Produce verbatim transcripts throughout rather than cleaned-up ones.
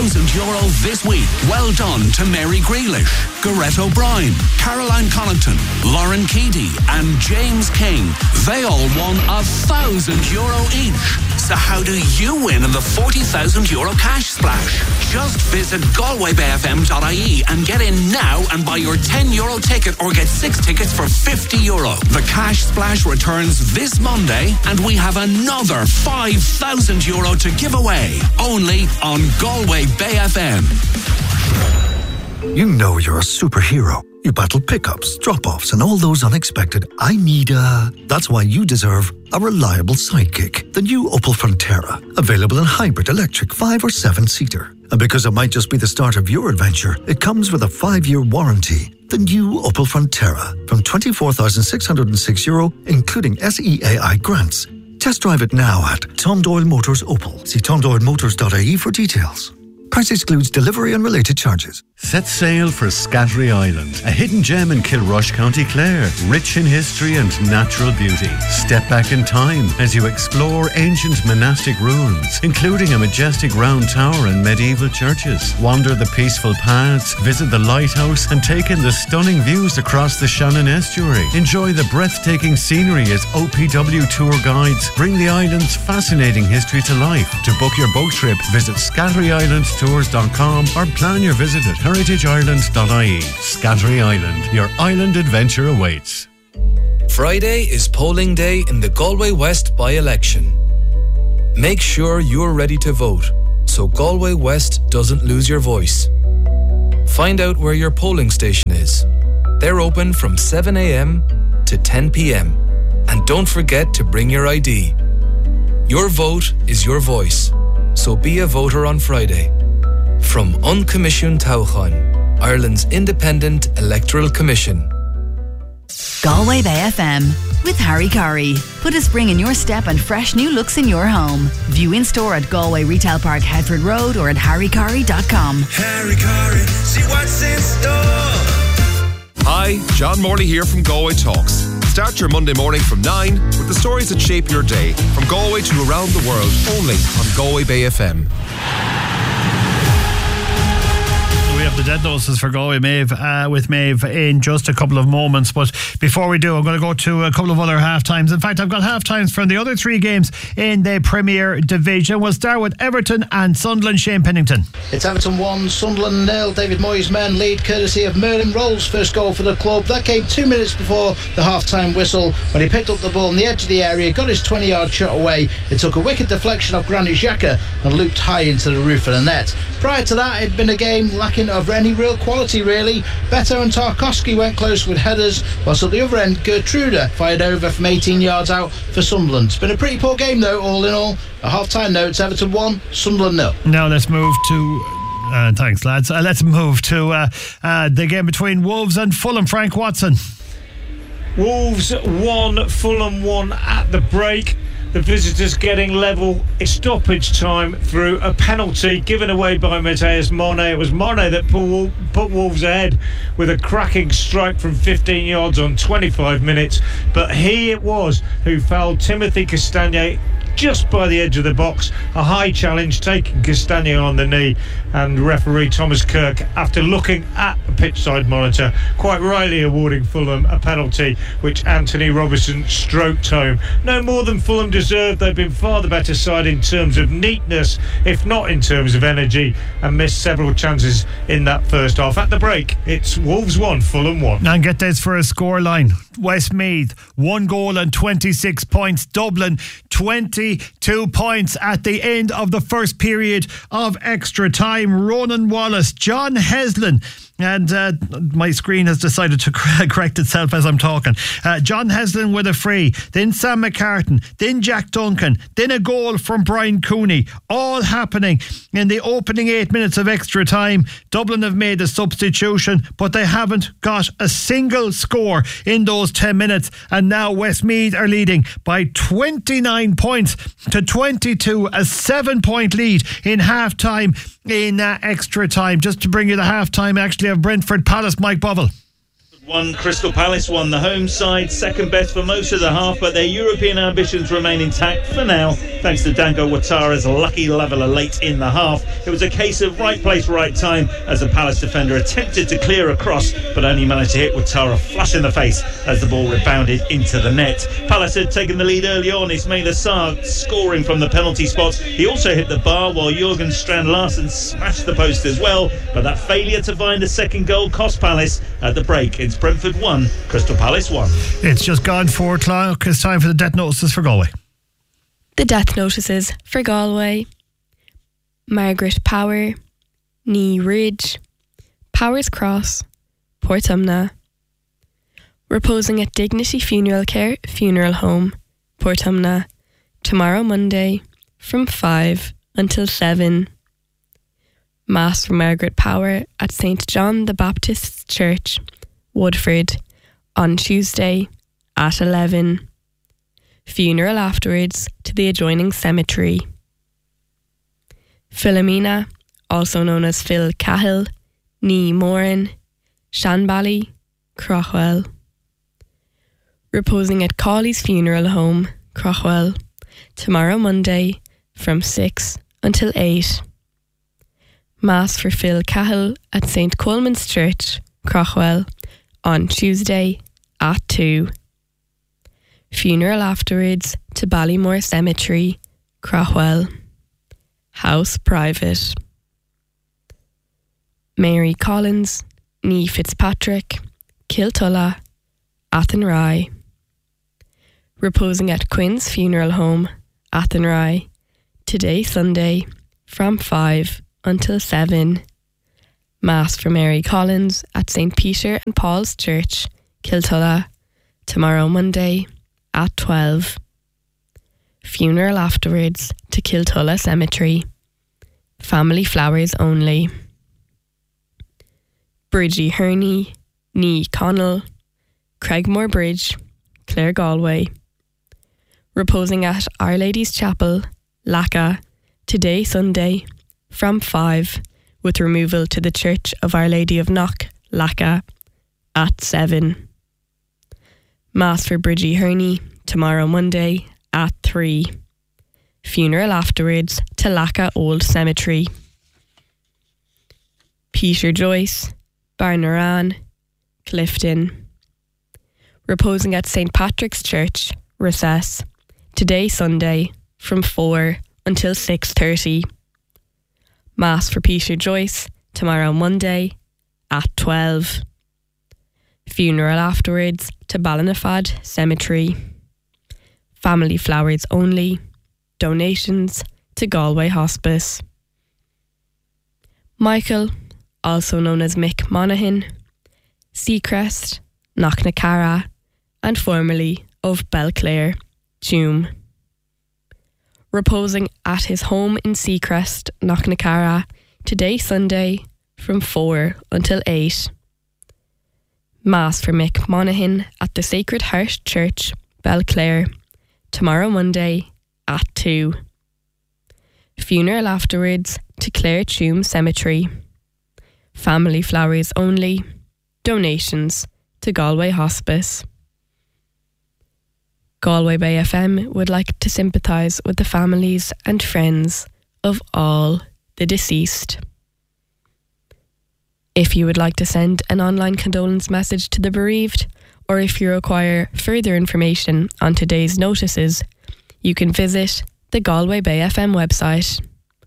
thousand euro this week. Well done to Mary Grealish, Gareth O'Brien, Caroline Connaughton, Lauren Keady and James King. They all won a thousand euro each. So how do you win in the forty thousand euro cash splash? Just visit galway bay f m dot i e and get in now and buy your ten euro ticket or get six tickets for fifty euro. The cash splash returns this Monday and we have another five thousand euro to give away. Only on Galway Bay F M. You know you're a superhero. You battle pickups, drop-offs and all those unexpected I need a... That's why you deserve a reliable sidekick. The new Opel Frontera. Available in hybrid, electric, five or seven-seater. And because it might just be the start of your adventure, it comes with a five-year warranty. The new Opel Frontera. From twenty-four thousand six hundred six euro, including S E A I grants. Test drive it now at Tom Doyle Motors Opel. See tom doyle motors dot i e for details. Price excludes delivery and related charges. Set sail for Scattery Island, a hidden gem in Kilrush, County Clare, rich in history and natural beauty. Step back in time as you explore ancient monastic ruins, including a majestic round tower and medieval churches. Wander the peaceful paths, visit the lighthouse and take in the stunning views across the Shannon Estuary. Enjoy the breathtaking scenery as O P W tour guides bring the island's fascinating history to life. To book your boat trip, visit scattery island tours dot com or plan your visit at heritage ireland dot i e. Scattery Island, your island adventure awaits. Friday is polling day in the Galway West by-election. Make sure you're ready to vote so Galway West doesn't lose your voice. Find out where your polling station is. They're open from seven a.m. to ten p.m. And don't forget to bring your I D. Your vote is your voice, so be a voter on Friday. From Uncommissioned Tauchan, Ireland's independent electoral commission. Galway Bay F M with Harry Curry. Put a spring in your step and fresh new looks in your home. View in store at Galway Retail Park, Headford Road, or at harry curry dot com. Harry Curry, see what's in store. Hi, John Morley here from Galway Talks. Start your Monday morning from nine with the stories that shape your day, from Galway to around the world, only on Galway Bay F M. We have the dead notices for Galway Maeve uh, with Maeve in just a couple of moments, but before we do, I'm going to go to a couple of other half times. In fact, I've got half times from the other three games in the Premier Division. We'll start with Everton and Sunderland. Shane Pennington. It's Everton one, Sunderland nil. David Moyes' men lead courtesy of Merlin Rolls' first goal for the club. That came two minutes before the half-time whistle when he picked up the ball on the edge of the area, got his twenty-yard shot away. It took a wicked deflection off Granit Xhaka and looped high into the roof of the net. Prior to that, it'd been a game lacking of any real quality, really. Beto and Tarkowski went close with headers, whilst at the other end, Gertruda fired over from eighteen yards out for Sunderland. It's been a pretty poor game, though, all in all. A half-time note, Everton one, Sunderland nil. Now let's move to... Uh, thanks, lads. Uh, let's move to uh, uh, the game between Wolves and Fulham. Frank Watson. Wolves one, Fulham one at the break. The visitors getting level in stoppage time through a penalty given away by Mateus Mone. It was Mone that put, put Wolves ahead with a cracking strike from fifteen yards on twenty-five minutes. But he it was who fouled Timothy Castagne just by the edge of the box. A high challenge taking Castagne on the knee, and referee Thomas Kirk, after looking at the pitchside monitor, quite rightly awarding Fulham a penalty which Anthony Robertson stroked home. No more than Fulham deserved. They've been far the better side in terms of neatness, if not in terms of energy, and missed several chances in that first half. At the break, it's Wolves one, Fulham one. And get this for a scoreline. Westmeath, one goal and twenty-six points. Dublin, twenty-two points at the end of the first period of extra time. Ronan Wallace, John Heslin, and uh, my screen has decided to correct itself as I'm talking. uh, John Heslin with a free, then Sam McCartan, then Jack Duncan, then a goal from Brian Cooney, all happening in the opening eight minutes of extra time. Dublin have made a substitution, but they haven't got a single score in those ten minutes, and now Westmeath are leading by twenty-nine points to twenty-two, a seven point lead in half time in uh, extra time. Just to bring you the half time actually of Brentford Palace, Mike Bovell. One, Crystal Palace won the home side, second best for most of the half, but their European ambitions remain intact for now, thanks to Danko Ouattara's lucky leveller late in the half. It was a case of right place, right time, as the Palace defender attempted to clear across, but only managed to hit Ouattara flush in the face as the ball rebounded into the net. Palace had taken the lead early on, Ismail Assar scoring from the penalty spot. He also hit the bar, while Jurgen Strand Larsen smashed the post as well, but that failure to find a second goal cost Palace at the break. It's Brentford one, Crystal Palace one. It's just gone four o'clock. It's time for the death notices for Galway. The death notices for Galway: Margaret Power, Knee Ridge, Powers Cross, Portumna. Reposing at Dignity Funeral Care Funeral Home, Portumna, tomorrow Monday from five until seven. Mass for Margaret Power at Saint John the Baptist's Church, Woodford, on Tuesday at eleven. Funeral afterwards to the adjoining cemetery. Philomena, also known as Phil Cahill, Ní Moran, Shanbally, Craughwell. Reposing at Cawley's Funeral Home, Craughwell, tomorrow Monday from six until eight. Mass for Phil Cahill at Saint Coleman's Church, Craughwell, on Tuesday at two. Funeral afterwards to Ballymore Cemetery, Craughwell. House private. Mary Collins, Ní Fitzpatrick, Kiltulla, Athenry. Reposing at Quinn's Funeral Home, Athenry, today Sunday from five until seven. Mass for Mary Collins at Saint Peter and Paul's Church, Kiltulla, tomorrow Monday at twelve. Funeral afterwards to Kiltulla Cemetery. Family flowers only. Bridgie Herney, Ní Connell, Craigmore Bridge, Clare Galway. Reposing at Our Lady's Chapel, Lacca, today Sunday from five, with removal to the Church of Our Lady of Knock, Lacca, at seven. Mass for Bridgie Herney tomorrow Monday at three. Funeral afterwards to Lacca Old Cemetery. Peter Joyce, Barnaran, Clifton. Reposing at Saint Patrick's Church, Recess, today Sunday from four until six thirty. Mass for Peter Joyce tomorrow Monday at twelve. Funeral afterwards to Ballinafad Cemetery. Family flowers only. Donations to Galway Hospice. Michael, also known as Mick Monaghan, Seacrest, Knocknacarra, and formerly of Belclare, Tuam. Reposing at his home in Seacrest, Knocknacarra, today Sunday from four until eight. Mass for Mick Monaghan at the Sacred Heart Church, Belclare, tomorrow Monday at two. Funeral afterwards to Clare Tuam Cemetery. Family flowers only. Donations to Galway Hospice. Galway Bay F M would like to sympathise with the families and friends of all the deceased. If you would like to send an online condolence message to the bereaved, or if you require further information on today's notices, you can visit the Galway Bay F M website.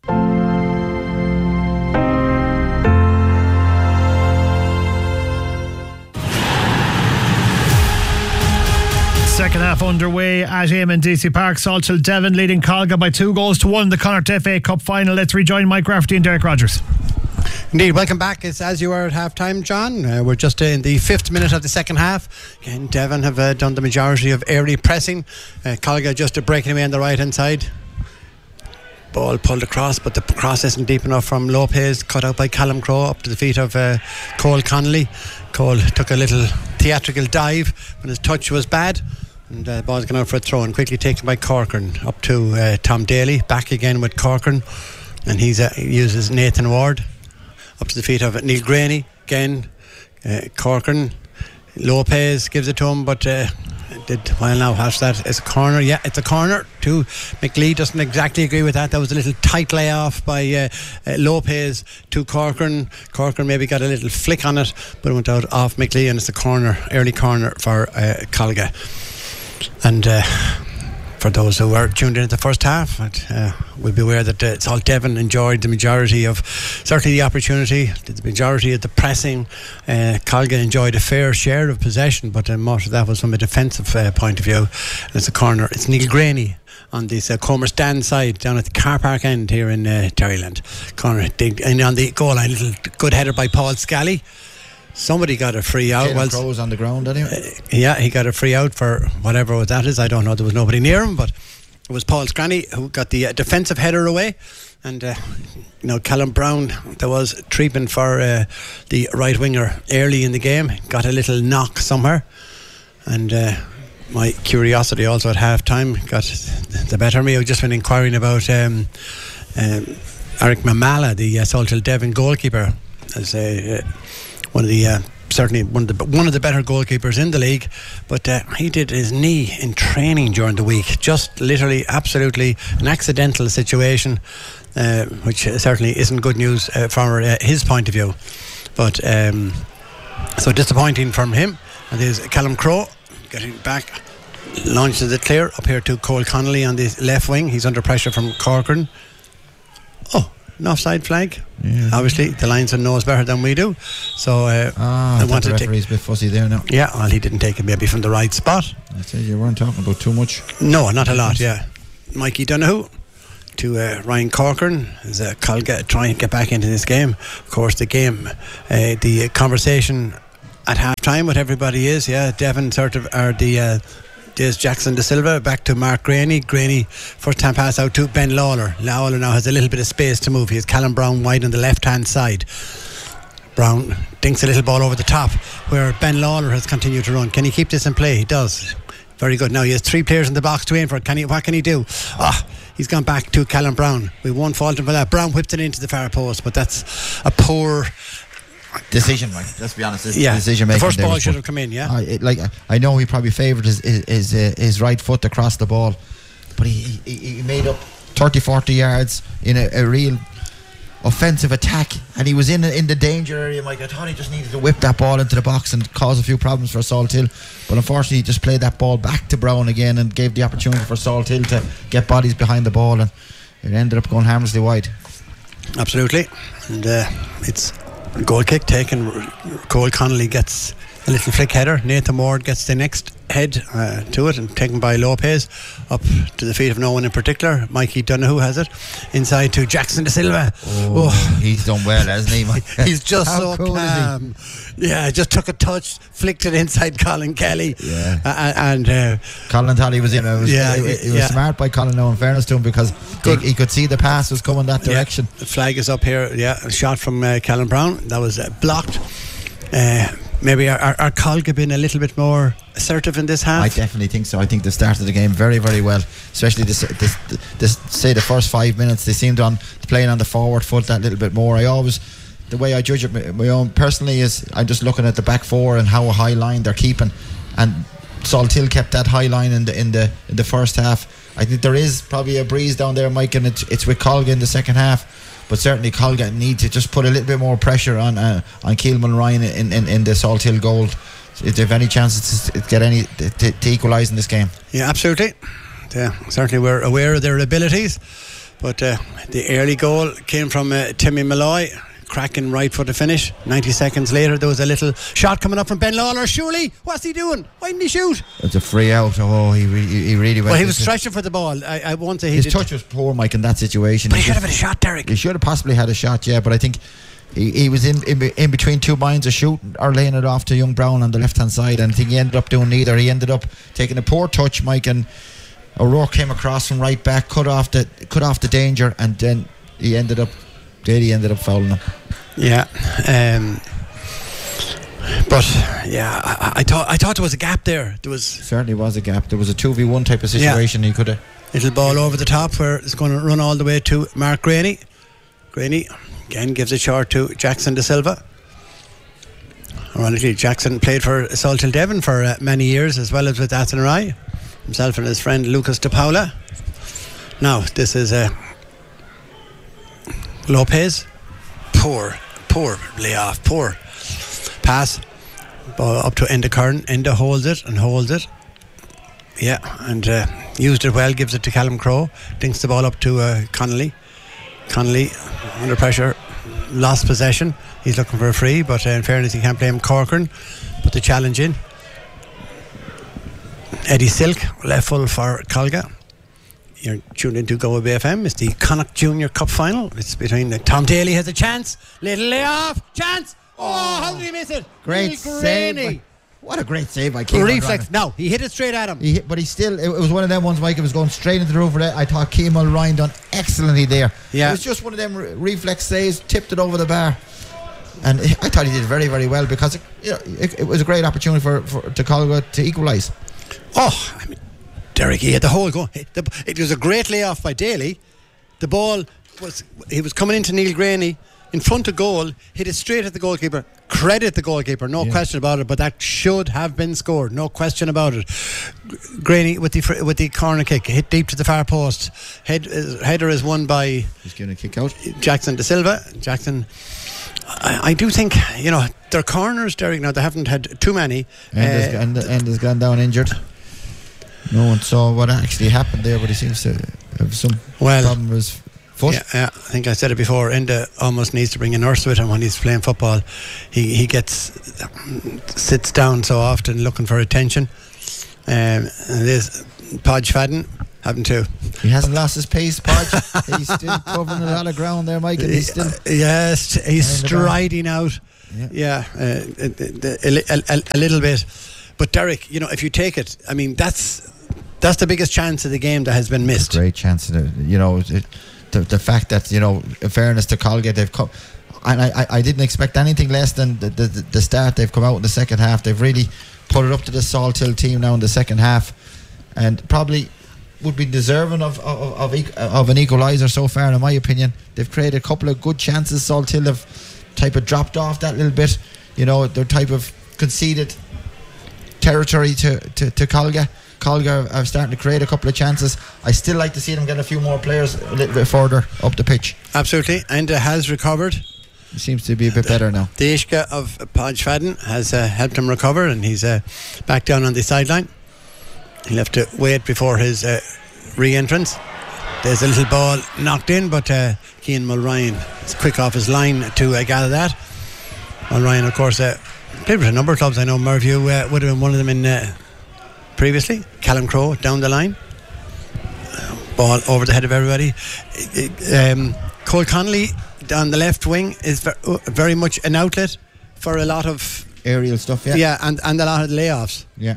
Second half underway at Eamon D C Park. Salthill Devon leading Colga by two goals to one in the Connacht F A Cup final. Let's rejoin Mike Rafferty and Derek Rogers. Indeed, welcome back. It's as you are at half time, John. Uh, we're just in the fifth minute of the second half. Again, Devon have uh, done the majority of early pressing. uh, Colga just uh, breaking away on the right hand side. Ball pulled across, but the cross isn't deep enough from Lopez, cut out by Callum Crowe up to the feet of uh, Cole Connolly. Cole took a little theatrical dive when his touch was bad, and the uh, ball's gone out for a throw, and quickly taken by Corcoran up to uh, Tom Daly. Back again with Corcoran, and he's, uh, he uses Nathan Ward up to the feet of Neil Graney. Again, uh, Corcoran Lopez gives it to him, but uh, did well now. Has that? It's a corner. Yeah, it's a corner. Too. McLeod doesn't exactly agree with that. That was a little tight layoff by uh, uh, Lopez to Corcoran. Corcoran maybe got a little flick on it, but it went out off McLeod, and it's a corner, early corner for uh, Colga. And uh, for those who were tuned in at the first half, uh, we'll be aware that uh, Salt Devon enjoyed the majority of, certainly the opportunity, the majority of the pressing. uh, Colga enjoyed a fair share of possession, but uh, most of that was from a defensive uh, point of view. And it's a corner. It's Neil Graney on this uh, Comer stand side down at the car park end here in uh, Terryland. Corner, dig, and on the goal line, little good header by Paul Scally. Somebody got a free out. Well, Crow's on the ground anyway. Uh, yeah, he got a free out for whatever that is. I don't know. There was nobody near him, but it was Paul Scranny who got the uh, defensive header away. And uh, you know, Callum Brown, there was treatment for uh, the right winger early in the game. Got a little knock somewhere, and uh, my curiosity also at half time got the better of me. I just been inquiring about um, um, Eric Mamala, the uh, Salthill Devon goalkeeper, as a. Uh, One of the uh, certainly one of the one of the better goalkeepers in the league, but uh, he did his knee in training during the week. Just literally, absolutely an accidental situation, uh, which certainly isn't good news uh, from uh, his point of view. But um, so disappointing from him. And there's Callum Crowe getting back, launches it clear up here to Cole Connolly on the left wing. He's under pressure from Corcoran. Oh, an offside flag. Yeah. Obviously the linesman knows better than we do, so uh, ah, I wanted the referee's a bit fussy there now. Yeah, well, he didn't take it maybe from the right spot. I said you weren't talking about too much. No, not a lot. Yeah, Mikey Donoghue to uh, Ryan Corcoran as uh, Colga trying to get back into this game. Of course, the game, uh, the conversation at half time with everybody is, yeah, Devon sort of are the uh, there's Jackson De Silva back to Mark Graney. Graney first time pass out to Ben Lawler. Lawler now has a little bit of space to move. He has Callum Brown wide on the left hand side. Brown dinks a little ball over the top where Ben Lawler has continued to run. Can he keep this in play? He does. Very good. Now he has three players in the box to aim for it. Can he, what can he do? Ah, he's gone back to Callum Brown. We won't fault him for that. Brown whipped it into the far post, but that's a poor decision, Mike. Let's be honest. Yeah, decision making. The first ball should have come in. Yeah, I, it, like I know he probably favoured his his his, uh, his right foot across the ball, but he he, he made up thirty, forty yards in a, a real offensive attack, and he was in in the danger area. Mike, I thought he just needed to whip that ball into the box and cause a few problems for Salthill, but unfortunately he just played that ball back to Brown again and gave the opportunity for Salthill to get bodies behind the ball, and it ended up going harmlessly wide. Absolutely. And uh, it's a goal kick taken. Cole Connolly gets a little flick header. Nathan Ward gets the next head uh, to it and taken by Lopez up to the feet of no one in particular. Mikey Donoghue has it inside to Jackson De Silva. Oh, oh. He's done well, hasn't he, Mike? He's just so cool calm. Yeah, just took a touch, flicked it inside Colin Kelly. Yeah, uh, and uh, Colin Talley was in it. Was, yeah, it, it, it was yeah. smart by Colin now, in fairness to him, because he, he could see the pass was coming that direction. Yeah. The flag is up here. Yeah, a shot from uh, Callum Brown that was uh, blocked. Uh, maybe our, our Colga been a little bit more assertive in this half. I definitely think so. I think they started the game very, very well, especially this, this, this say the first five minutes. They seemed on playing on the forward foot that little bit more. I always, the way I judge it, my own personally, is I'm just looking at the back four and how a high line they're keeping, and Salthill kept that high line in the in the in the first half. I think there is probably a breeze down there, Mike, and it's, it's with Colga in the second half. But certainly Colga need to just put a little bit more pressure on uh, on Keelman Ryan in, in, in the Salthill goal if they have any chances to get any to, to equalise in this game. Yeah, absolutely. Yeah, certainly we're aware of their abilities, but uh, the early goal came from uh, Timmy Malloy. Cracking right for the finish. ninety seconds later there was a little shot coming up from Ben Lawler. Surely, what's he doing? Why didn't he shoot? It's a free out. Oh, he re- he really went. Well, he was stretching for the ball. I, I won't say he his did. touch was poor, Mike, in that situation. But he, he should have had a shot, Derek. He should have possibly had a shot, yeah. But I think he, he was in, in in between two minds of shooting or laying it off to young Brown on the left hand side, and I think he ended up doing neither. He ended up taking a poor touch, Mike, and O'Rourke came across from right back, cut off the cut off the danger, and then he ended up. There he ended up fouling him. Yeah, um, but yeah, I, I thought I thought there was a gap there. There was certainly was a gap. There was a two v one type of situation. Yeah. He could have little ball over the top where it's going to run all the way to Mark Graney. Graney again gives it short to Jackson De Silva. Ironically, Jackson played for Salthill Devon for uh, many years, as well as with Athenry. Himself and his friend Lucas De Paula. Now, this is uh, Lopez. Poor, poor layoff, poor pass. Ball up to Enda Curran. Enda holds it and holds it. Yeah, and uh, used it well, gives it to Callum Crowe. Dinks the ball up to uh, Connolly. Connolly, under pressure, lost possession. He's looking for a free, but uh, in fairness, he can't play him. Corcoran put the challenge in. Eddie Silk, left full for Colga. You're tuned into Galway Bay F M. It's the Connacht Junior Cup final. It's between uh, Tom Daly has a chance. Little layoff. Chance. Oh, how did he miss it? Great Neil save. Graney. What a great save by Keeman. Reflex. No, he hit it straight at him. He hit, but he still, it, it was one of them ones, Mike. It was going straight into the roof of it. I thought Keeman Ryan done excellently there. Yeah. It was just one of them re- reflex saves, tipped it over the bar. And I thought he did very, very well because it, you know, it, it was a great opportunity for, for to Colga to equalise. Oh, I mean, Derek, he had the whole goal. It was a great layoff by Daly. The ball was, he was coming into Neil Graney in front of goal, hit it straight at the goalkeeper. Credit the goalkeeper, no yeah. question about it, but that should have been scored, no question about it. Graney with the with the corner kick, hit deep to the far post. Head, uh, header is won by. He's going to kick out. Jackson De Silva. Jackson. I, I do think, you know, their corners, Derek, now they haven't had too many. And uh, has, and has gone down injured. No one saw what actually happened there, but he seems to have some well, problem with his foot. Yeah, yeah, I think I said it before. Enda almost needs to bring a nurse with him when he's playing football. He he gets sits down so often looking for attention. Um, and there's Podge Fadden having to. He hasn't lost his pace, Podge. He's still covering a lot of ground there, Mike. And he's still uh, yes, he's striding out. Yeah, yeah uh, a, a, a, a little bit. But Derek, you know, if you take it, I mean, that's that's the biggest chance of the game that has been missed. Great chance of it. You know, it, the the fact that, you know, in fairness to Colgate, they've come, and I, I, I didn't expect anything less than the, the the start. They've come out in the second half. They've really put it up to the Salthill team now in the second half, and probably would be deserving of of, of, of an equaliser so far, in my opinion. They've created a couple of good chances. Salthill have type of dropped off that little bit. You know, they're type of conceded territory to, to, to Colga. Colga are starting to create a couple of chances. I still like to see them get a few more players a little bit further up the pitch. Absolutely, and uh, has recovered. He seems to be a bit the, better now. The Ishka of Podge Fadden has uh, helped him recover, and he's uh, back down on the sideline. He'll have to wait before his uh, re-entrance. There's a little ball knocked in, but uh, Cian Mulryan is quick off his line to uh, gather that. Mulryan, of course, uh, played with a number of clubs. I know Merview uh, would have been one of them in uh, previously. Callum Crowe down the line, uh, ball over the head of everybody. um, Cole Connolly on the left wing is ver- uh, very much an outlet for a lot of aerial stuff, yeah yeah and, and a lot of layoffs. Yeah,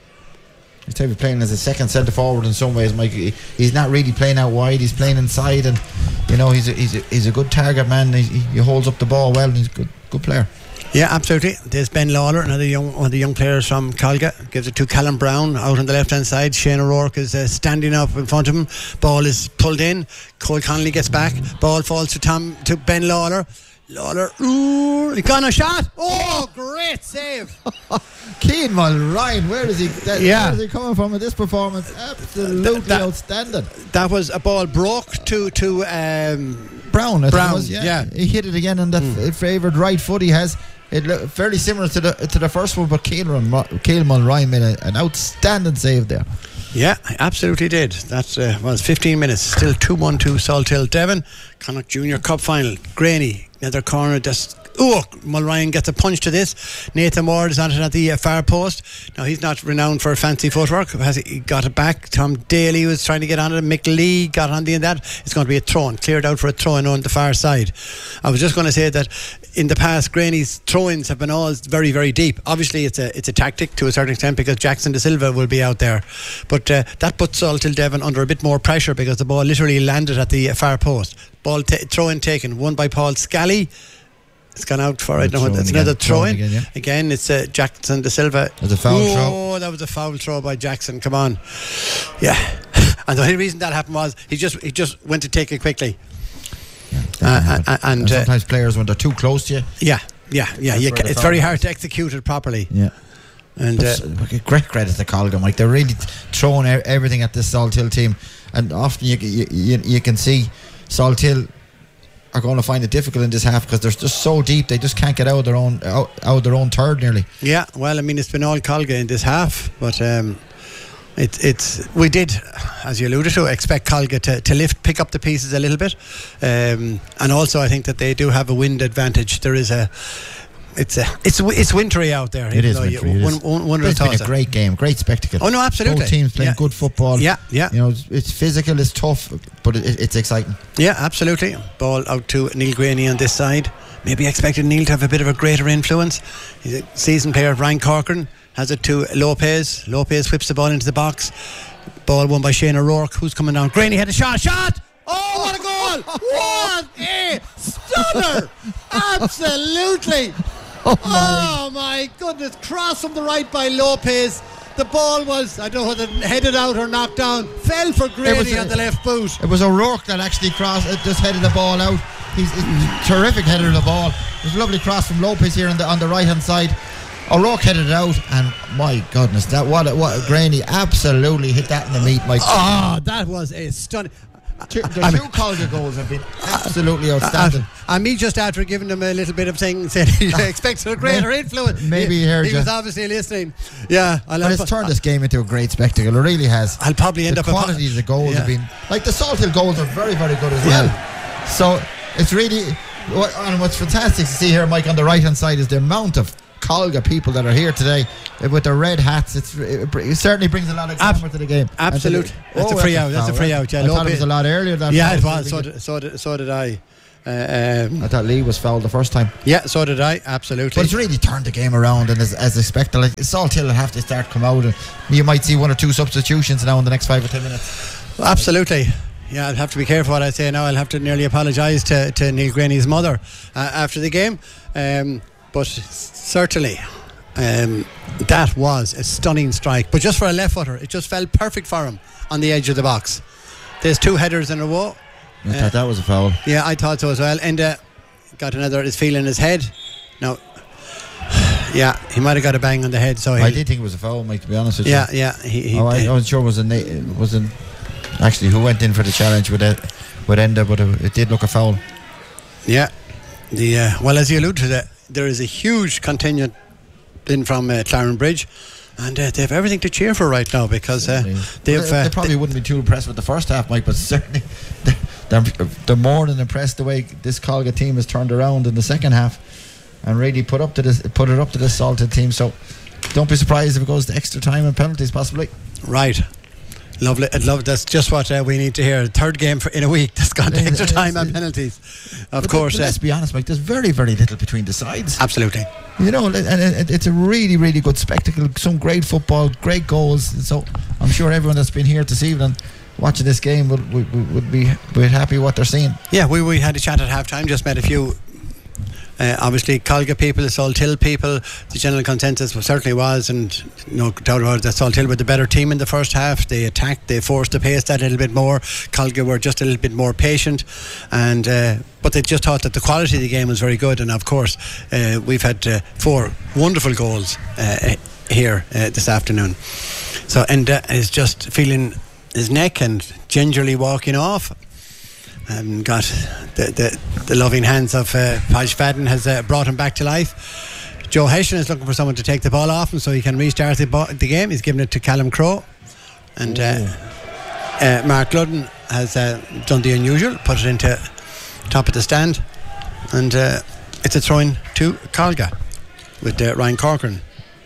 he's type of playing as a second centre forward in some ways, Mike. He's not really playing out wide, he's playing inside, and you know, he's a, he's a, he's a good target man. He, he holds up the ball well, and he's a good, good player. Yeah, absolutely. There's Ben Lawler, another young one of the young players from Colga. Gives it to Callum Brown out on the left hand side. Shane O'Rourke is uh, standing up in front of him. Ball is pulled in. Cole Connolly gets back. Ball falls to Tom to Ben Lawler. Lawler, ooh, he got a shot. Oh, great save! Cian Mulryan, where is he? That, yeah. Where is he coming from with this performance? Absolutely that, outstanding. That was a ball broke to to um, Brown. I Brown, think it was, yeah. yeah. He hit it again on that mm. f- favoured right foot he has. It looked fairly similar to the to the first one, but Cian Mulryan made a, an outstanding save there. Yeah, I absolutely did. That uh, was fifteen minutes. Still two one to Salthill Devon. Connacht Junior Cup final. Graney, another corner. Just oh, Mulryan gets a punch to this. Nathan Ward is on it at the uh, far post. Now he's not renowned for fancy footwork. Has he got it back? Tom Daly was trying to get on it. Mick Lee got on the end of that. It's going to be a throw-in, cleared out for a throw-in on the far side. I was just going to say that in the past, Graney's throw-ins have been all very, very deep. Obviously, it's a it's a tactic to a certain extent because Jackson De Silva will be out there, but uh, that puts Salthill Devon under a bit more pressure because the ball literally landed at the uh, far post. Ball t- throw-in taken, won by Paul Scally. It's gone out for it. No, it's another throw-in. Again, yeah. again, it's uh, Jackson De Silva. That was a foul oh, throw. Oh, that was a foul throw by Jackson. Come on, yeah. And the only reason that happened was he just he just went to take it quickly. Yeah, uh, and, and, and sometimes uh, players, when they're too close to you, yeah, Yeah, yeah, you ca- it's very hard to execute it properly. Yeah. And uh, great credit to Colga, Mike. They're really throwing e- everything at this Salt Hill team, and often you you, you, you can see Salt Hill are going to find it difficult in this half because they're just so deep. They just can't get out of their own out, out of their own third nearly. Yeah, well, I mean, it's been all Colga in this half, but um, it, it's we did, as you alluded to, expect Colga to, to lift, pick up the pieces a little bit, um, and also I think that they do have a wind advantage. There is a. It's a, it's it's wintry out there. It is wintry. You, it is. One, one it's been a great game, great spectacle. Oh no, absolutely. Both teams playing yeah. good football. Yeah, yeah. You know, it's, it's physical, it's tough, but it, it's exciting. Yeah, absolutely. Ball out to Neil Graney on this side. Maybe expected Neil to have a bit of a greater influence. He's a seasoned player. Ryan Corcoran has it to Lopez. Lopez whips the ball into the box. Ball won by Shane O'Rourke, who's coming down. Graney had a shot. Shot! Oh, what a goal! What a stunner! Absolutely. Oh my. oh my goodness, cross from the right by Lopez. The ball was, I don't know whether headed out or knocked down, fell for Grady on the left boot. It was O'Rourke that actually crossed, uh, just headed the ball out. He's a terrific header of the ball. It was a lovely cross from Lopez here on the on the right hand side. O'Rourke headed it out, and my goodness, that what a, what a Graney absolutely hit that in the meat, Mike. Oh, that was a stunning. Two, the I two mean, Colga goals have been absolutely outstanding. Uh, and me just after giving them a little bit of thing, said he expects a greater influence. Maybe he heard He you. was obviously listening. Yeah, I'll but it's turned this game into a great spectacle. It really has. I'll probably end the up. The quality of the goals yeah. have been like the Salt Hill goals are very, very good as well. Yeah. So it's really, and what's fantastic to see here, Mike, on the right hand side is the amount of Colga people that are here today with their red hats. It's, it, it certainly brings a lot of glamour Ab- to the game. Absolutely. That's, oh, a free out. That's a free out. Yeah, I thought it was a lot earlier. That yeah, it was. So did, so did, so did I. Uh, um, I thought Lee was fouled the first time. Yeah, so did I. Absolutely. But it's really turned the game around, and as, as expected, like Salt Hill will have to start come out, and you might see one or two substitutions now in the next five or ten minutes. Absolutely. Yeah, I'll have to be careful what I say now. I'll have to nearly apologise to, to Neil Graney's mother uh, after the game. Um, but certainly, um, that was a stunning strike. But just for a left footer, it just fell perfect for him on the edge of the box. There's two headers in a row. I uh, thought that was a foul. Yeah, I thought so as well. And uh, got another, his feel in his head. Now, yeah, he might have got a bang on the head. So I did think it was a foul, Mike, to be honest with yeah, you. Yeah, yeah. He, he, oh, I, I wasn't sure it was a was a actually who went in for the challenge with it, with Enda, but it, it did look a foul. Yeah, the uh, well, as you alluded to, that there is a huge contingent in from uh, Claren Bridge, and uh, they have everything to cheer for right now because uh, they've. Well, they, uh, they probably they wouldn't be too impressed with the first half, Mike, but certainly they're, they're more than impressed the way this Colga team has turned around in the second half, and really put up to this, put it up to this Salted team. So don't be surprised if it goes to extra time and penalties, possibly. Right. Lovely, love. That's just what uh, we need to hear. Third game for, in a week that's gone to extra time and penalties. Of but course. But let's uh, be honest, Mike. There's very, very little between the sides. Absolutely. You know, and it, it's a really, really good spectacle. Some great football, great goals. So I'm sure everyone that's been here this evening watching this game would would, would be would happy what they're seeing. Yeah, we we had a chat at half time. Just met a few. Uh, obviously, Colga people, Salt Hill people, the general consensus certainly was, and no doubt about it, that Salt Hill were the better team in the first half. They attacked, they forced the pace that a little bit more. Colga were just a little bit more patient, and uh, but they just thought that the quality of the game was very good. And of course, uh, we've had uh, four wonderful goals uh, here uh, this afternoon. So Enda is just feeling his neck and gingerly walking off. And got the, the, the loving hands of uh, Podge Fadden has uh, brought him back to life. Joe Hession is looking for someone to take the ball off him so he can restart the, bo- the game. He's given it to Callum Crowe, and uh, uh, Mark Ludden has uh, done the unusual, put it into top of the stand, and uh, it's a throw-in to Colga with uh, Ryan Corcoran.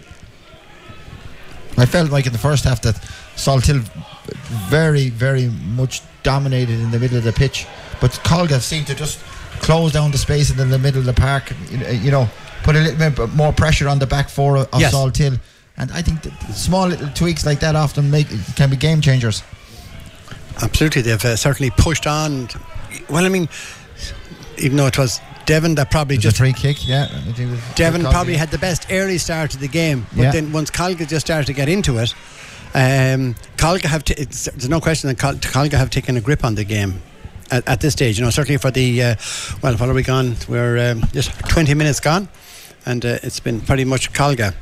I felt like in the first half that Salt Hill very, very much dominated in the middle of the pitch, but Colga seemed to just close down the space in the middle of the park, you know, put a little bit more pressure on the back four of yes. Salt Hill, and I think that small little tweaks like that often make can be game changers. Absolutely, they've uh, certainly pushed on. Well, I mean, even though it was Devon that probably just a free kick, yeah. Devon probably had the best early start to the game, but yeah. then once Colga just started to get into it, um, Colga have t- it's, there's no question that Col- Colga have taken a grip on the game. at, at this stage. You know, certainly for the uh, well, what are we gone? We're um, just twenty minutes gone, and uh, it's been pretty much Colga.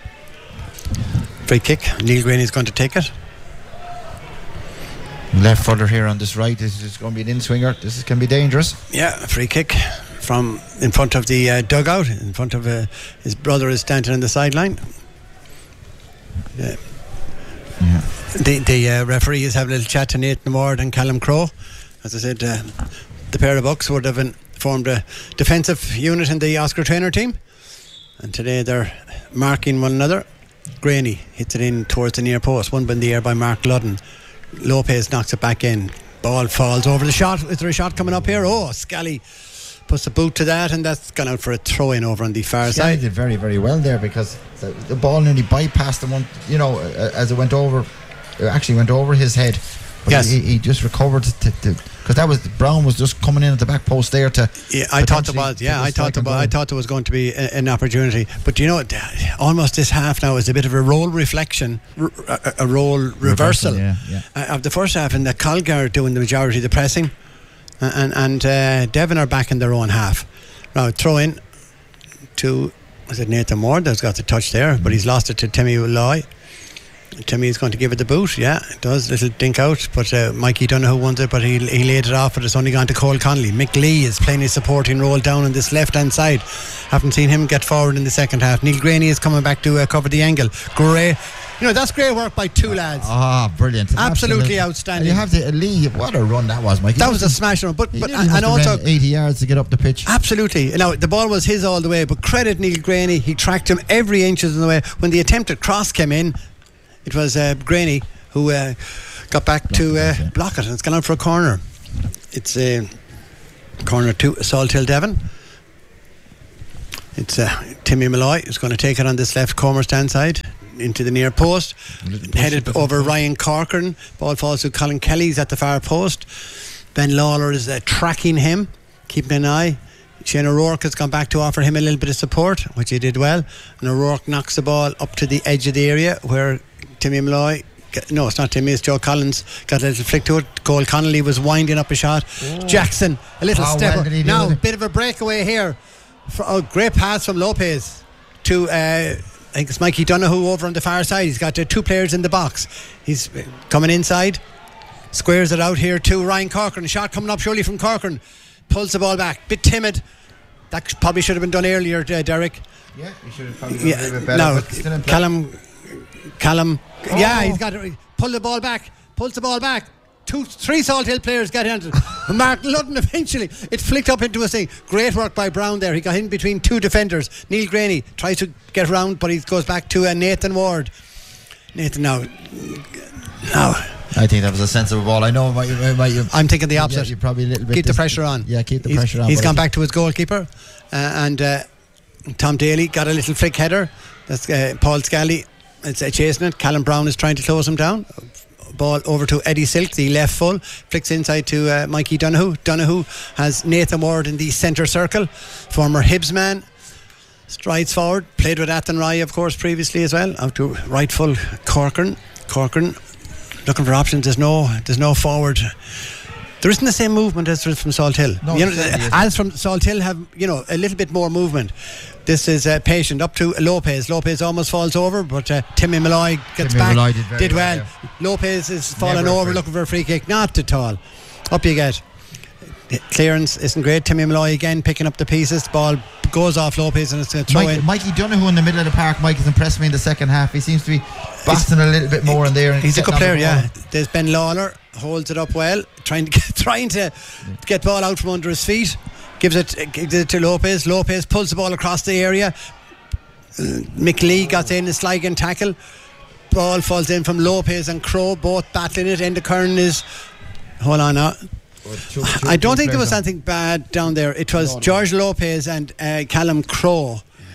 Free kick. Neil Graney is going to take it. Left footer here on this right. This is going to be an in-swinger. This is, can be dangerous. Yeah, free kick from in front of the uh, dugout. In front of uh, his brother is standing on the sideline. Yeah. Yeah. The the uh, referee is having a little chat to Nathan Ward and Callum Crowe. As I said, uh, the pair of bucks would have been, formed a defensive unit in the Oscar Traynor team, and today they're marking one another. Graney hits it in towards the near post, one in the air by Mark Ludden. Lopez knocks it back in. Ball falls over the shot. Is there a shot coming up here? Oh, Scally puts the boot to that, and that's gone out for a throw in over on the far Scally side. did very, very well there, because the, the ball nearly bypassed the one, you know, as it went over, it actually went over his head. But yes, he, he just recovered to, because that was Brown was just coming in at the back post there to. Yeah, I thought there was. Yeah, I thought there was, I thought there was going to be a, an opportunity. But you know, almost this half now is a bit of a role reflection, a, a role reversal, reversal yeah, yeah. Uh, of the first half, and the Colga are doing the majority of the pressing, uh, and and uh, Devon are back in their own half. Now throw in to, was it Nathan Ward that's got the touch there, but he's lost it to Timmy Loy. Timmy is going to give it the boot. Yeah, it does. Little dink out, but uh, Mikey Donoghue won it, but he, he laid it off, but it's only gone to Cole Connolly. Mick Lee is playing his supporting role down on this left hand side. Haven't seen him get forward in the second half. Neil Graney is coming back to uh, cover the angle. Great, you know, that's great work by two lads. Ah, oh, brilliant. Absolutely, Absolutely outstanding. And you have to Lee, what a run that was, Mikey. That was a smash run, but, but and, and also eighty yards to get up the pitch. Absolutely. Now the ball was his all the way, but credit Neil Graney, he tracked him every inch of the way. When the attempted cross came in, it was uh, Graney who uh, got back block to uh, it, yeah. block it, and it's gone out for a corner. It's a uh, corner to Salthill Devon. It's uh, Timmy Malloy who's going to take it on this left corner stand side into the near post, headed over Ryan Corcoran. Ball falls to Colin Kelly's at the far post. Ben Lawler is uh, tracking him, keeping an eye. Shane O'Rourke has gone back to offer him a little bit of support, which he did well, and O'Rourke knocks the ball up to the edge of the area where Timmy Malloy, no, it's not Timmy, it's Joe Collins, got a little flick to it. Cole Connolly was winding up a shot. Oh. Jackson, a little How step. Well now, a bit of a breakaway here. For, oh, great pass from Lopez to, uh, I think it's Mikey Donoghue over on the far side. He's got uh, two players in the box. He's uh, coming inside, squares it out here to Ryan Corcoran. A shot coming up surely from Corcoran. Pulls the ball back, bit timid. That probably should have been done earlier, uh, Derek. Yeah, he should have probably done yeah, a little bit better. Now, but still in play. Callum, Callum, oh. yeah, he's got to pull the ball back, pulls the ball back. Two, three Salthill players got into it. Mark Ludden eventually, it flicked up into a thing. Great work by Brown there. He got in between two defenders. Neil Graney tries to get around, but he goes back to uh, Nathan Ward. Nathan now, now. I think that was a sensible ball. I know. Might, might, I'm thinking the opposite. Yeah, you're probably a little bit. Keep the pressure on. Yeah, keep the he's, pressure on. He's gone back to his goalkeeper, uh, and uh, Tom Daly got a little flick header. That's uh, Paul Scally. It's uh, chasing it. Callum Brown is trying to close him down. Ball over to Eddie Silk, the left full. Flicks inside to uh, Mikey Donoghue. Donoghue has Nathan Ward in the centre circle. Former Hibs man. Strides forward. Played with Athenry, of course, previously as well. Out to right full Corcoran. Corcoran looking for options. There's no there's no forward. There isn't the same movement as from Salthill. No, you know, as from Salthill have, you know, a little bit more movement. This is uh, patient up to Lopez. Lopez almost falls over, but uh, Timmy Malloy gets Timmy back. Malloy did, very did well. well yeah. Lopez is falling Never over, looking for a free kick. Not at all. Up you get. Clearance isn't great. Timmy Malloy again picking up the pieces. Ball goes off Lopez and it's a throw Mike, in. Mikey Donoghue in the middle of the park. Mike has impressed me in the second half. He seems to be bossing a little bit more in there. And he's a good player, yeah. Ball. There's Ben Lawler, holds it up well, trying to get, trying to get ball out from under his feet. Gives it, gives it to Lopez. Lopez pulls the ball across the area. Uh, Mick Lee got in a sliding tackle. Ball falls in from Lopez and Crowe, both battling it. Enda Curran is, hold on now. Two, two, I don't think there was anything bad down there. It was no, George no. Lopez and uh, Callum Crowe.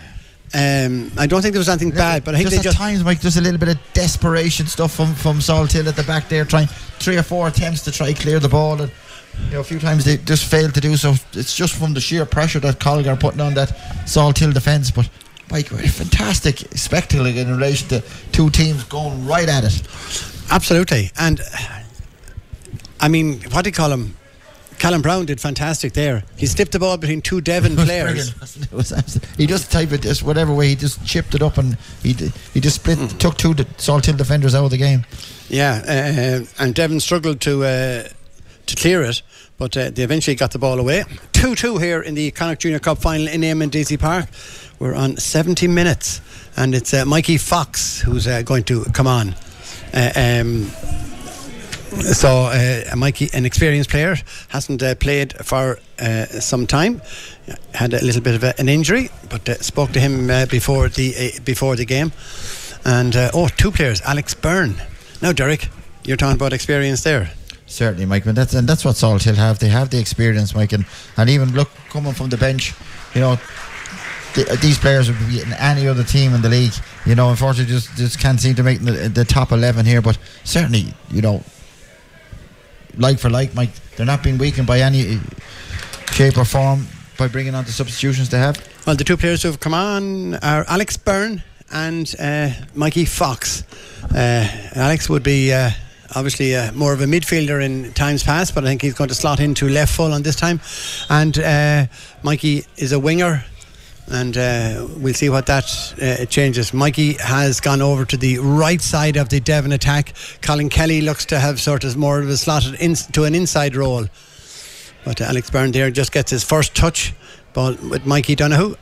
Um, I don't think there was anything bad, but I think just they at just times, Mike, there's a little bit of desperation stuff from from Salthill at the back there, trying three or four attempts to try clear the ball, and you know a few times they just failed to do so. It's just from the sheer pressure that Colga are putting on that Salthill defence. But Mike, a fantastic spectacle in relation to two teams going right at it. Absolutely, and I mean, what do you call him? Callum Brown did fantastic there. He slipped the ball between two Devon players. It was he just typed it just whatever way. He just chipped it up and he he just split mm. took two Salthill defenders out of the game. Yeah, uh, and Devon struggled to uh, to clear it, but uh, they eventually got the ball away. two two here in the Connacht Junior Cup final in Eamon Deasy Park. We're on seventy minutes, and it's uh, Mikey Fox who's uh, going to come on. Uh, um, so uh, Mikey, an experienced player, hasn't uh, played for uh, some time. Had a little bit of a, an injury, but uh, spoke to him uh, before the uh, before the game. And uh, oh, two players, Alex Byrne. Now, Derek, you're talking about experience there. Certainly, Mike, and that's and that's what Salthill have. They have the experience, Mike, and, and even look coming from the bench, you know. The, these players would be in any other team in the league. You know, unfortunately, just just can't seem to make the, the top eleven here. But certainly, you know, like for like, Mike, they're not being weakened by any shape or form by bringing on the substitutions they have. Well, the two players who have come on are Alex Byrne and uh, Mikey Fox. Uh, Alex would be uh, obviously uh, more of a midfielder in times past, but I think he's going to slot into left full on this time. And uh, Mikey is a winger. And uh, we'll see what that uh, changes. Mikey has gone over to the right side of the Devon attack. Colin Kelly looks to have sort of more of a slotted in, to an inside role. But uh, Alex Byrne there just gets his first touch ball with Mikey Donoghue.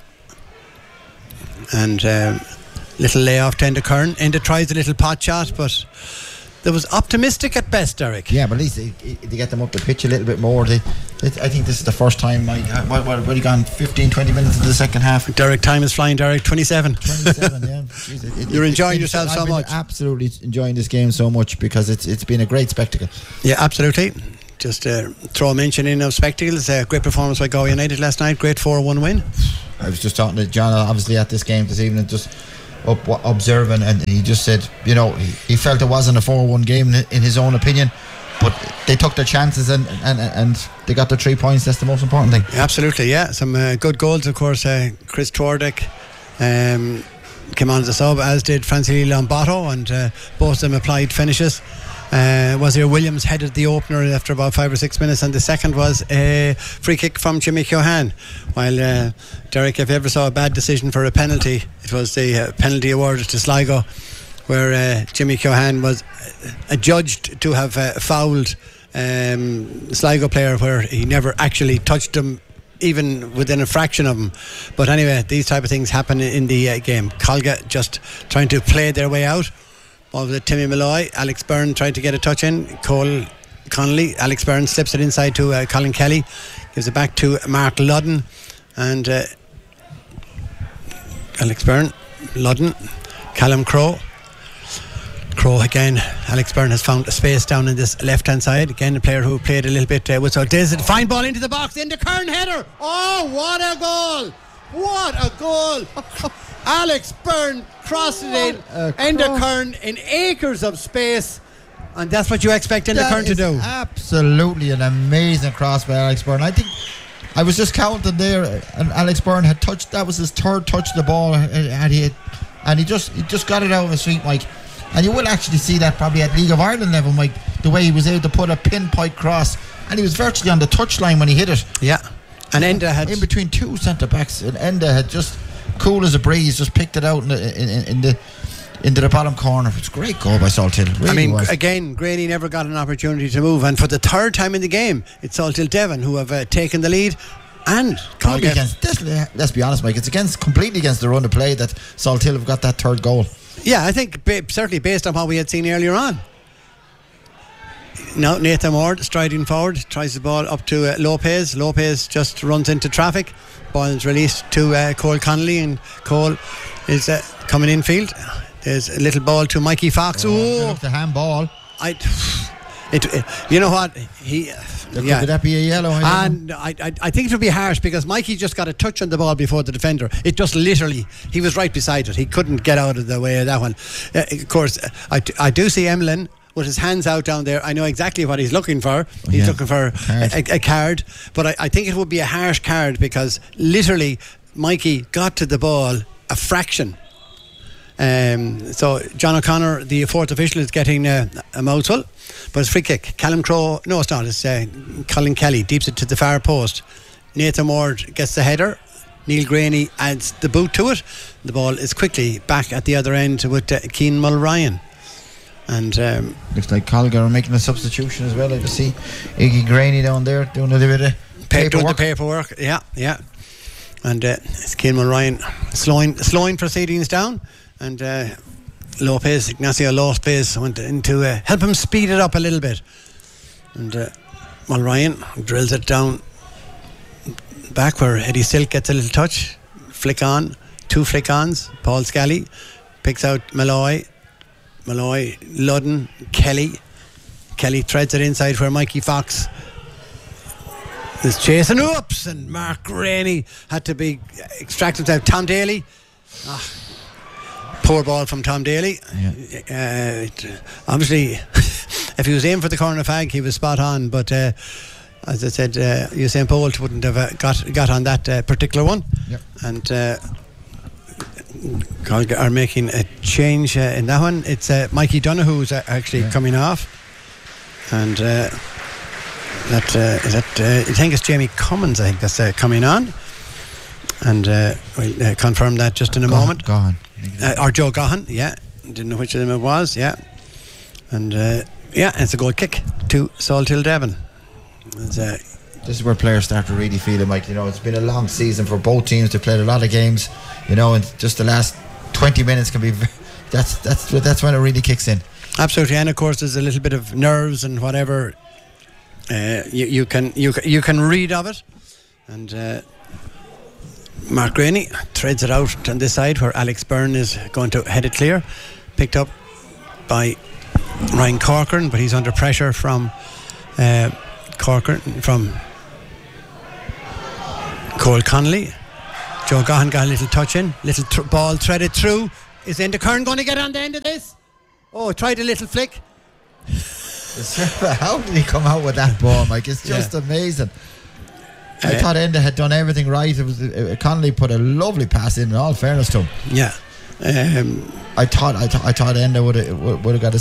And uh, little layoff to Enda Kern. Enda tries a little pot shot, but there was optimistic at best, Derek. Yeah, but at least they, they get them up the pitch a little bit more. They, they, I think this is the first time. Mike, what, what, what, gone fifteen, twenty minutes into the second half. Derek, time is flying, Derek. twenty-seven. twenty-seven, yeah. Jeez, it, it, You're it, enjoying it, yourself I've so been much. Absolutely enjoying this game so much because it's it's been a great spectacle. Yeah, absolutely. Just uh, throw a mention in of spectacles. Uh, great performance by Galway United last night. Great four one win. I was just talking to John, obviously, at this game this evening, just up observing, and he just said, you know, he, he felt it wasn't a four one game in, in his own opinion, but they took their chances and and, and they got their three points. That's the most important thing. Absolutely, yeah. Some uh, good goals, of course. uh, Chris Twardek um, came on as a sub, as did Francine Lombato, and uh, both of them applied finishes. Uh, Wazir Williams headed the opener after about five or six minutes, and the second was a free kick from Jimmy Keohane. While uh, Derek, if you ever saw a bad decision for a penalty, it was the uh, penalty awarded to Sligo, where uh, Jimmy Keohane was adjudged to have uh, fouled um, Sligo player, where he never actually touched him, even within a fraction of him. But anyway, these type of things happen in the uh, game. Colga just trying to play their way out. Ball with Timmy Malloy. Alex Byrne tried to get a touch in. Cole Connolly. Alex Byrne slips it inside to uh, Colin Kelly. Gives it back to Mark Ludden. And uh, Alex Byrne, Ludden, Callum Crowe. Crowe again. Alex Byrne has found a space down in this left hand side. Again, a player who played a little bit uh, with Salthill. Fine ball into the box. Into Kern header. Oh, what a goal! What a goal! Alex Byrne crossed it in. Enda Kern in acres of space, and that's what you expect Enda Kern to do. Absolutely an amazing cross by Alex Byrne. I think I was just counting there, and Alex Byrne had touched. That was his third touch of the ball, and he had, and he just he just got it out of his feet, Mike. And you will actually see that probably at League of Ireland level, Mike, the way he was able to put a pinpoint cross, and he was virtually on the touchline when he hit it. Yeah, and Enda had in between two centre backs, and Enda had just cool as a breeze, just picked it out in the, in, in the into the bottom corner. It's a great goal by Salthill. Really I mean, was. again, Graney never got an opportunity to move, and for the third time in the game, it's Salthill Devon who have uh, taken the lead. And against this, let's be honest, Mike, it's against completely against the run of play that Salthill have got that third goal. Yeah, I think ba- certainly based on what we had seen earlier on. Now Nathan Ward striding forward, tries the ball up to uh, Lopez. Lopez just runs into traffic. Ball is released to uh, Cole Connolly, and Cole is uh, coming in field. There's a little ball to Mikey Fox. Oh, the handball. I, it, it, you know what he. Uh, yeah. Could that be a yellow? I and I, I, I think it would be harsh because Mikey just got a touch on the ball before the defender. It just literally, he was right beside it. He couldn't get out of the way of that one. Uh, of course, I, I do see Emlyn with his hands out down there. I know exactly what he's looking for. He's yeah. looking for a, a, a card, but I, I think it would be a harsh card because literally Mikey got to the ball a fraction. Um, so John O'Connor, the fourth official, is getting uh, a mouthful, but it's free kick. Callum Crowe, no, it's not. It's uh, Colin Kelly deeps it to the far post. Nathan Ward gets the header. Neil Graney adds the boot to it. The ball is quickly back at the other end with uh, Cian Mulryan. And um, looks like Colgar are making a substitution as well. I just see Iggy Graney down there doing a little bit of paperwork. Doing the paperwork. paperwork, yeah, yeah. And uh, it's Cian Mulryan slowing, slowing proceedings down. And uh, Lopez, Ignacio Lopez, went in to uh, help him speed it up a little bit. And uh, Mulryan drills it down back where Eddie Silk gets a little touch. Flick on, two flick ons. Paul Scally picks out Malloy. Malloy, Ludden, Kelly. Kelly threads it inside where Mikey Fox is chasing. Oops! And Mark Rainey had to be extracted out. Tom Daly. Ah, poor ball from Tom Daly. Yeah. Uh, it, obviously, if he was aiming for the corner fag, he was spot on. But uh, as I said, uh, Usain Bolt wouldn't have uh, got got on that uh, particular one. Yep. And uh, Colga are making a change uh, in that one. It's uh, Mikey Donoghue who's uh, actually yeah. coming off, and uh, that uh, is that. Uh, I think it's Jamie Cummins. I think that's uh, coming on, and uh, we'll uh, confirm that just in a Gahan, moment. Gahan. Uh, or Joe Gahan, yeah. Didn't know which of them it was, yeah. And uh, yeah, it's a goal kick to Salthill Devon. It's, uh, this is where players start to really feel it, Mike. You know, it's been a long season for both teams. They've played a lot of games, you know, and just the last twenty minutes can be v- that's that's that's when it really kicks in. Absolutely. And of course there's a little bit of nerves and whatever uh, you, you can you, you can read of it. And uh, Mark Rainey threads it out on this side where Alex Byrne is going to head it clear, picked up by Ryan Corcoran, but he's under pressure from uh, Corcoran from Cole Connolly. Joe Gahan got a little touch in, little tr- ball threaded through. Is Enda Kern going to get on the end of this? Oh, tried a little flick. How did he come out with that ball, Mike? It's just yeah. amazing. I uh, thought Enda had done everything right. It was uh, Connolly put a lovely pass in. In all fairness to him, yeah. Um, I thought I, th- I thought Enda would have would have got a